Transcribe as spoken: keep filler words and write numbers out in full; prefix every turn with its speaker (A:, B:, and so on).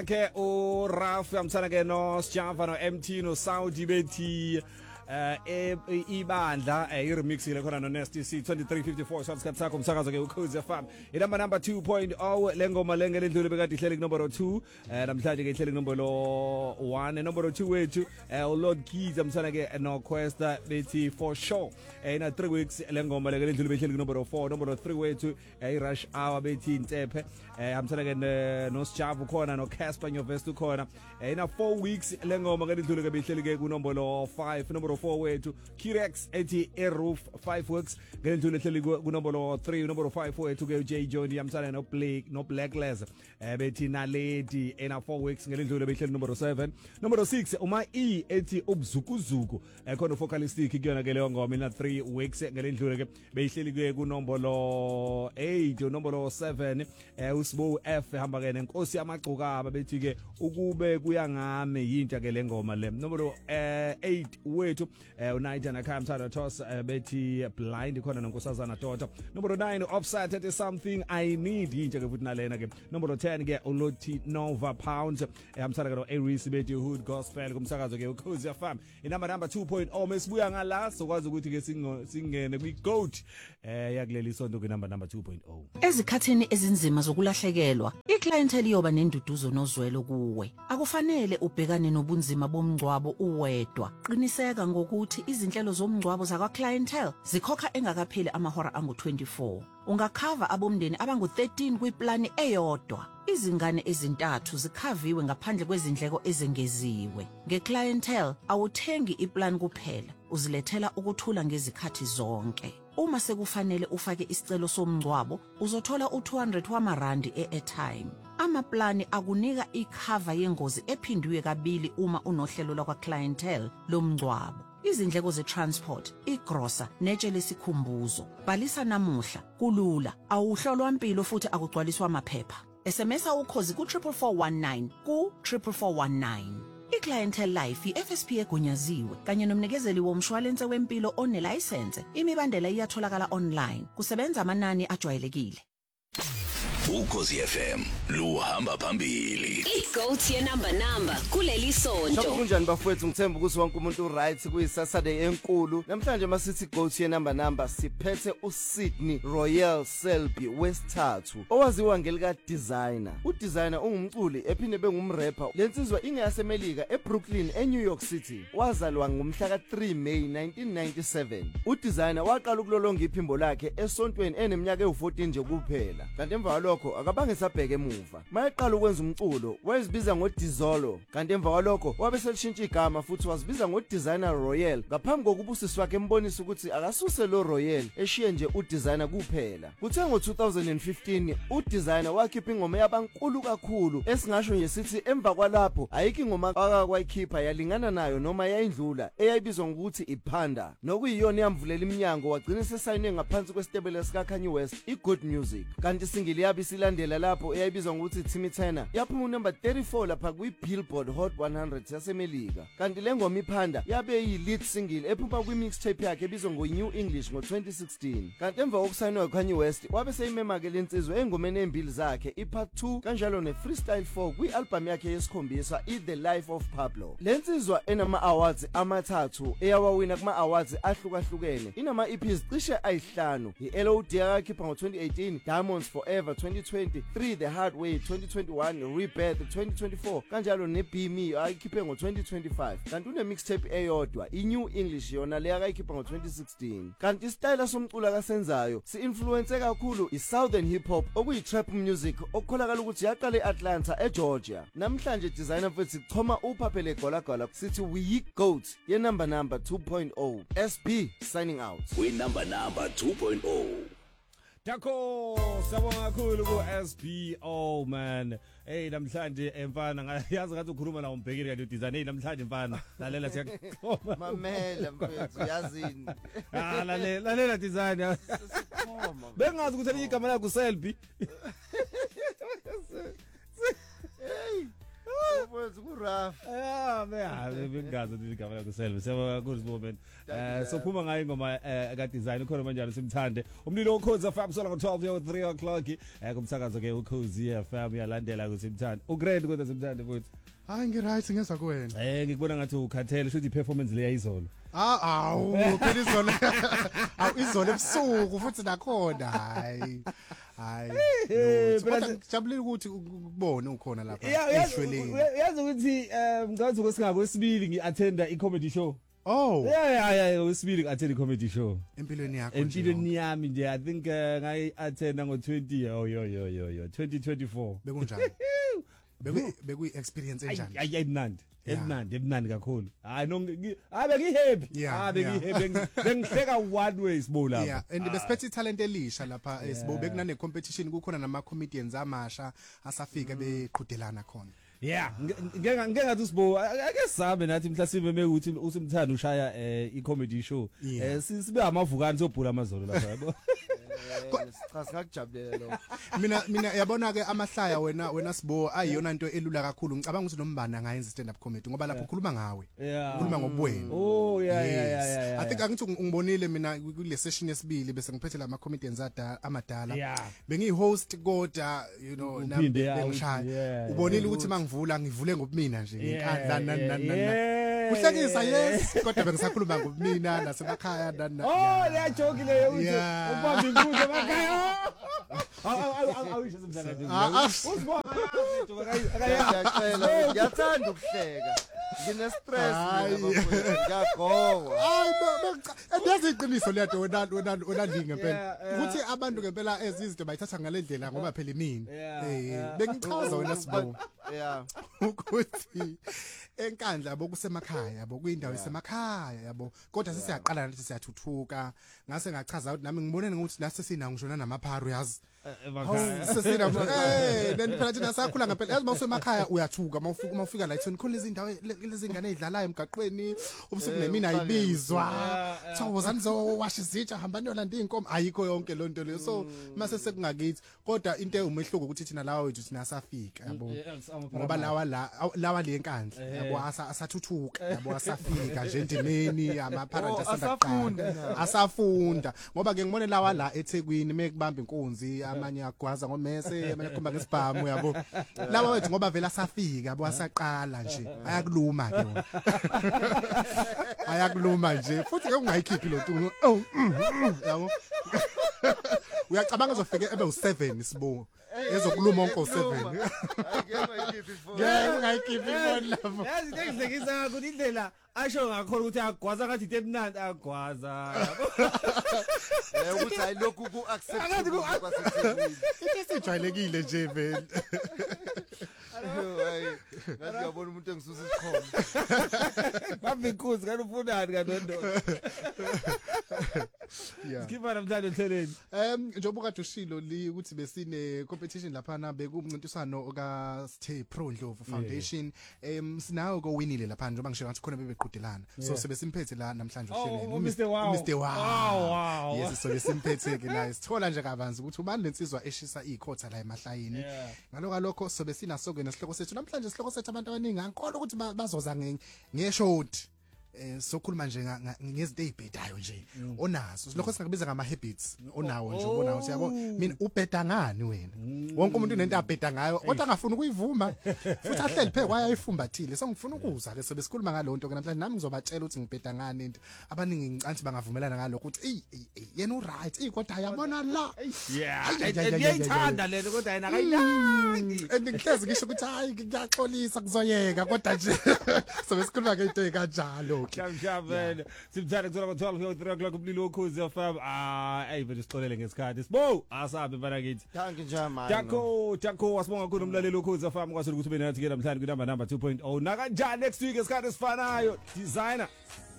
A: ke o Raf amthana ke no Sjava no M T no Saudi bethi eh ibandla i remix ile khona no Nasty C twenty-three fifty-four subscribe sakho umsakazo ke ukhozi F M inamba number two point oh lengoma lengele ndlule bekade ihleli number two eh namhlanje ke ihleli number one number two wethu eh uLord Keys amthana ke no Quest bethi for sure eh ina three weeks lengoma lengele ndlule behleli number four number three wethu eh Rush Hour bethi Intephe eh amthana ke no Sjava khona no Casper Nyovest khona eh ina four weeks lengoma ke ndlule ke behleli ke ku number five number four wethu Kirex ethi Airroof five works ngendlela ehleli ku number three number five wethu ke J Johnny yamsana no Blake no Blackless eh bethi Naledi ena four weeks ngendlela behleli number seven number six uma E ethi ubuzukuzuku ekhona focalistic kuyona ke leyo ngoma ina three weeks ngendlela ke behleli ke ku number eight number seven eh uSibo F hamba ke nenkosi yamagcokaba bethi ke ukube kuyangame yinto ke le ngoma le number eight wethu eh uNiger nakhaya mthanda toss bethi blind khona nonkosazana Tota number nine offside at something I need yinje ke futhi nalena ke number ten ke uLoti Nova Pounds emthanda ke no Aries bethi Hood Gospel kumsakazo ke ukhozi F M inamba number two point oh mesibuya ngala sokwazi ukuthi ke singene kwi goat eh yakuleli sonto ke number number two point oh
B: ezikhathini ezinzima zokulahlekelwa iclientele yoba nenduduzo nozwelo kuwe akufanele ubhekane nobunzima bomngcwabo uwedwa qiniseka ngokuthi izinhlelo zomngcwabo zakwa clientele zikhokha engakapheli amahora angu twenty-four ungakhava abomndeni abangu thirteen kwiplani eyodwa izingane ezintathu zikhaviwe ngaphandle kwezindleko ezengeziwe ngeclientele awuthengi iplan kuphela uzilethela ukuthula ngezikhathi zonke uma sekufanele ufake isicelo somngcwabo uzothola u two hundred wamarandi e-airtime amaplani akunika ikhava yengozi ephindwe kabili uma unohlelo lakwa clientele lomngcwabo izindleko ze-transport, igrosa, netshe lesikhumbuzo. Balisa namuhla, kulula, awuhlolwa impilo futhi akugcwaliswa amaphepha. S M S ukhozi ku triple four one nine ku triple four one nine. iClientele Life i-F S P egunyaziwe kanye nomnikezeli womshwalense wempilo onelicense. Imibandela iyatholakala online. Kusebenza amanani ajwayelekile.
C: Ukhozi F M luhamba phambili.
D: iGoat ye number number kuleli sonto.
E: Kunjani bafowethu ngithemba ukuthi wonke umuntu right kuyiSaturday enkulu. Namhlanje masithi Goat ye number number siphethe uSydney Royal Selby wesithathu owaziwa ngelika designer. UDesigner ungumculi ephinde bengumrapper. Lensizwa ingeyasemelika eBrooklyn eNew York City. Wazalwa ngomhla ka three May nineteen ninety-seven. UDesigner waqala ukulolonga iphimbo lakhe esontweni eneminyaka ewu fourteen nje kuphela. Kanti emva lokho akabange sabheke emuva mayeqala ukwenza umculo wayezibiza ngoDizolo kanti emva kwalokho wabe selishintsha igama futhi wazibiza ngoDesigner Royal ngaphambi kokubusisi wakhe embonisa ukuthi akasuse lo Royal eshiye nje uDesigner kuphela kuthe ngo two thousand fifteen uDesigner wakhipha ingoma yabankulu kakhulu esingasho nje sithi emva kwalapho ayikho ingoma akakwayikhipha yalingana nayo noma yayindlula eyayibizwa ngokuthi iPanda nokuyiyona yamvulela iminyango wagcina sesayine ngaphansi kwestebele sika Kanye West iGood Music kanti singili yabi silandela lapho eyayibizwa ngokuthi Timmy Turner yaphuma number thirty-four lapha kwiBillboard Hot one hundred yasemelika kanti le ngoma iPanda yabe yi lead single ephuma kwimixtape yakhe ebizwa ngoNew English ngo twenty sixteen kanti emva kokusayinwa Kanye West wabe seyimema ke lensizwe engomeni embili zakhe iPart two kanjalo neFreestyle four kwialbum yakhe yesikhombisa iThe Life of Pablo lensizwa enama awards amathathu eyawawina kuma awards ahlukahlukene inama E Ps cishe ayihlanu iL O D yakhipha ngo twenty eighteen Diamonds Forever twenty twenty-three The Hard Way twenty twenty-one Rebirth twenty twenty-four kanjalo neBe Me ayikhiphe ngo twenty twenty-five kanti une mixtape eyodwa iNew English yona le akayikhipha ngo twenty sixteen kanti istyle somculo akasenzayo si-influence kakhulu iSouthern Hip Hop okuyi trap music okukholakala ukuthi yaqala eAtlanta eGeorgia namhlanje designer futhi kuchoma uphaphele golagala sithi we yiGoat ye number number two point oh S B signing out
C: we number number two point oh
A: Dako sabonga kakhulu ku S B O man hey namhlanje emfana ngayazi ngathi ukhuluma la umbhekile kanti uDesigner hey namhlanje mfana lalela siyakhoma
E: mamela mfethu yazini
A: ah lalela lalela Designer
E: sikhoma
A: bengazi ukuthi elinye igama lakho Selby
E: hey mfethu ku rough
A: yeah Ah behabe bengazi ukuthi igama lakho selve. Siyabonga kakhulu Sibo man. Eh so phuma ngayo ingoma ka design ukhona manje simthande. Umlilo Ukhozi F M sola ngo twelve yo three o'clock eh kumsakazo ke Ukhozi F M uyalandela ukuthi simthande. Ugrade kodwa simthande futhi.
F: Hayi ngiright ngeza kuwena.
A: Eh ngikubona ngathi ukhathele shothi performance le yayizolo.
F: Ah awu phela izolo. Awu izolo ebusuku futhi nakhona hayi. Hayi. Kodwa ngijabulile ukuthi ukubone ukhona lapha eshweleni.
A: Yazi ukuthi ngicabanga ukuthi singako sibili ngiattenda i-comedy show.
F: Oh.
A: Yeah yeah yeah wesibili ngiattenda i-comedy show.
F: Empilweni yakho
A: nje. Empilweni yami nje I think ngayi attenda ngo twenty yo yo yo yo twenty twenty-four.
F: Bekunjani? Beku beku experience enjani?
A: Ayi ayimnandi. Emnandi emnandi kakhulu. Hayi no abe ngihappy. Abe ngihappy bengihleka one way Sibo lapha.
F: Yeah, and besiphethe talent elisha lapha Sibo bekunane competition kukhona nama comedians amasha asafika beqhudelana khona.
A: Yeah, ngeke ngeke ngathi Sibo ake sabe nathi mhlasibe mekuthi usimthanda ushaya i comedy show. Eh sibe amavukani sobhula amazolo lapha yabo.
E: Cha singakujabulela lo.
F: Mina mina yabona ke amahlaya wena wena Sibo ayiyona into elula kakhulu ngicabanga ukuthi nombani angayenza stand up comedy ngoba lapho ukhuluma ngawe. Ukhuluma ngobuwena.
A: Oh yeah yeah yeah yeah.
F: I think angithi ngibonile mina kule session yesibili bese ngiphethe la comedians amadala. Bengihost kodwa you know nami bengishaya. Ubonile ukuthi mangivula ngivule ngobumina nje ngenkandla nani nani nani. Kuhlekisa yes kodwa bengisakhuluma ngobumina nasemakhaya nani.
A: Oh leya joke leyo ukuthi ubambe inkuzo emakhaya. Awisho semhlanga. Usibo
E: ngiyacela ngiyathanda ukuhleka. Ngine stress ngiyagokwa.
F: Hayi endazi iqiniso lento wena wena wena linge phela. Ukuthi abantu ngempela ezizinto bayithatha ngalendlela ngoba phela imini. Eh bengichaza wena Sibo.
E: Yeah.
F: Ukuthi enkandla bokusemakhaya yabo kuyindawo esemakhaya yabo kodwa sesiyaqala nathi siyathuthuka ngase ngachaza ukuthi nami ngibonene ukuthi nase sinawo ngishona namapharu yazi emakhaya sesina eh then phela thina sakhula ngempela yazi mawusemakhaya uyathuka mawufika mawufika la ithoni khona lezi ndawo lezi ngane ezidlalayo emgaqweni ubusuku nemina ayibizwa thawozani zowasha izitsha hamba niyolanda inkomo ayikho yonke lonto leyo so mase sekungakithi kodwa into eyumehluko ukuthi thina lawa wethu thina safika yabo ngoba lawa la lawa le enkandla yabo asathuthuka yabo asafika nje endimeni amapharathi asafunda asafunda ngoba ke ngibone lawa la eThekwini mekubamba inkunzi amanye agwaza ngomese amanye akhomba ngesibhamu yabo lawa wethu ngoba vela asafika yabo asaqala nje ayakuluma ke wona ayakuluma nje futhi ke ungayikhiphi lo nto yabo uyacabanga uzofika ebe u seven Sibo ezokuluma onko seven ngeke ngayikhiphi phone lapho
A: yazi ngizekisa ukuthi indlela asho ngakhona ukuthi agwaza ngathi temnandi agwaza
E: eh ukuthi ayilokhu ku accept kwaseThekwini
F: into esijwayelekile nje vele
E: hayi ngathi uyabona umuntu engisusa isikhona
A: bambe inkuzi kanti ufunani kandondo
F: yeah
A: Skipper namhlanje etheleni
F: em njengoba kade ushilo li ukuthi besine competition lapha na bekumncintiswano ka Stay Pro Ndlovu Foundation em sinawo ko winile lapha njengoba ngisho ngathi khona bebeqhudelana so sebesimphethe la namhlanje uhleleni
A: uMr Wow
F: Mr Wow yes so besimphethe ke la sithola nje kabanzi ukuthi ubani lensizwa eshisa ikhotha la emahlayini ngaloko lokho so besinaso ke nesihloko sethu namhlanje isihloko sethu abantu abaningi angikholwa ukuthi bazoza ngeshoti eh sokhuluma nje ngezinto ezibhedayo nje onazo lokho singakubiza ngama habits onawo nje ubonawo siyabo mina ubheda ngani wena wonke umuntu unento abheda ngayo kodwa angafuni ukuyivuma futhi ahleli phe kwayayifumbathile so ngifuna ukuza ke sebesikhuluma ngalonto ke namhlanje nami ngizobatshela ukuthi ngibheda ngani into abaningi ngicanti bangavumelana ngalokho ukuthi ey yena u right ey kodwa yabona la
A: yeah ngiyayithanda lento kodwa yena akayilandi
F: andihlezi ngisho ukuthi hayi ngiyaxolisa kuzoyeka kodwa nje sebesikhuluma ke into ekanjalo
A: Kamshavele simthanda kuzola ngo twelve yo three o'clock umlilo Ukhozi F M ah hey vele sixolele ngesikhathi Sibo asabe bana kithi
E: thank you manje
A: Jakho Jakho wasibonga kakhulu umlaleli Ukhozi F M kwasho ukuthi ube nathi ke namhlanje ku number number two point oh na kanjani next week esikhathi esifanayo designer